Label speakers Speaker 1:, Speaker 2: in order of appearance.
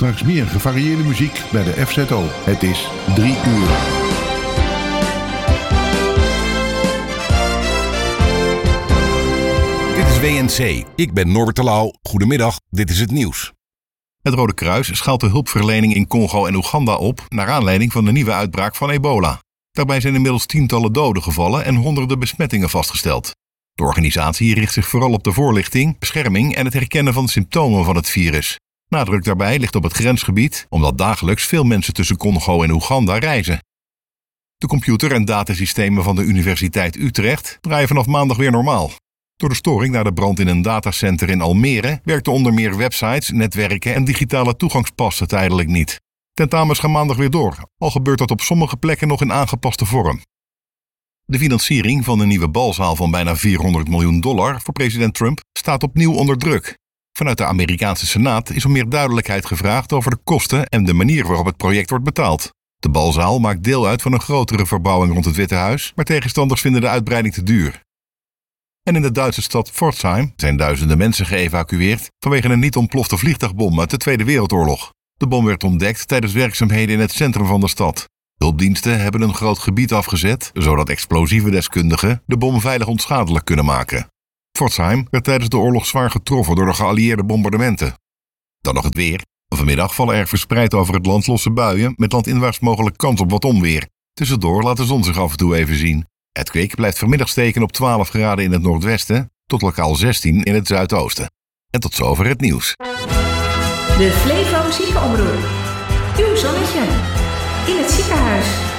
Speaker 1: Straks meer gevarieerde muziek bij de FZO. Het is 3 uur.
Speaker 2: Dit is WNC. Ik ben Norbert Terlouw. Goedemiddag, dit is het nieuws. Het Rode Kruis schaalt de hulpverlening in Congo en Oeganda op naar aanleiding van de nieuwe uitbraak van ebola. Daarbij zijn inmiddels tientallen doden gevallen en honderden besmettingen vastgesteld. De organisatie richt zich vooral op de voorlichting, bescherming en het herkennen van symptomen van het virus. Nadruk daarbij ligt op het grensgebied, omdat dagelijks veel mensen tussen Congo en Oeganda reizen. De computer- en datasystemen van de Universiteit Utrecht draaien vanaf maandag weer normaal. Door de storing na de brand in een datacenter in Almere werkten onder meer websites, netwerken en digitale toegangspassen tijdelijk niet. Tentamens gaan maandag weer door, al gebeurt dat op sommige plekken nog in aangepaste vorm. De financiering van de nieuwe balzaal van bijna $400 miljoen voor president Trump staat opnieuw onder druk. Vanuit de Amerikaanse Senaat is om meer duidelijkheid gevraagd over de kosten en de manier waarop het project wordt betaald. De balzaal maakt deel uit van een grotere verbouwing rond het Witte Huis, maar tegenstanders vinden de uitbreiding te duur. En in de Duitse stad Pforzheim zijn duizenden mensen geëvacueerd vanwege een niet ontplofte vliegtuigbom uit de Tweede Wereldoorlog. De bom werd ontdekt tijdens werkzaamheden in het centrum van de stad. Hulpdiensten hebben een groot gebied afgezet, zodat explosieve deskundigen de bom veilig onschadelijk kunnen maken. Pforzheim werd tijdens de oorlog zwaar getroffen door de geallieerde bombardementen. Dan nog het weer. Vanmiddag vallen er verspreid over het land losse buien met landinwaarts mogelijk kans op wat onweer. Tussendoor laat de zon zich af en toe even zien. Het kwik blijft vanmiddag steken op 12 graden in het noordwesten tot lokaal 16 in het zuidoosten. En tot zover het nieuws.
Speaker 3: De Flevo Ziekenomroep. Uw zonnetje. In het ziekenhuis.